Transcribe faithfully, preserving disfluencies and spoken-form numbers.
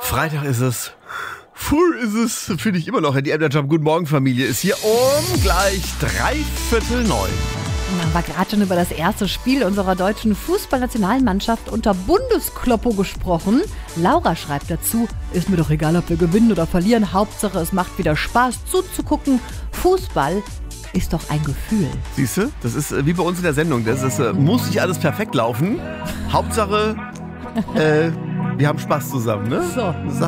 Freitag ist es. Früh ist es, finde ich immer noch. Die Emder Jump Guten Morgen Familie ist hier um gleich dreiviertel neun. Wir haben gerade schon über das erste Spiel unserer deutschen Fußballnationalmannschaft unter Bundeskloppo gesprochen. Laura schreibt dazu, ist mir doch egal, ob wir gewinnen oder verlieren. Hauptsache, es macht wieder Spaß zuzugucken. Fußball ist doch ein Gefühl. Siehst du, das ist wie bei uns in der Sendung. Das ist, äh, muss nicht alles perfekt laufen. Hauptsache, äh, wir haben Spaß zusammen, ne? So. Das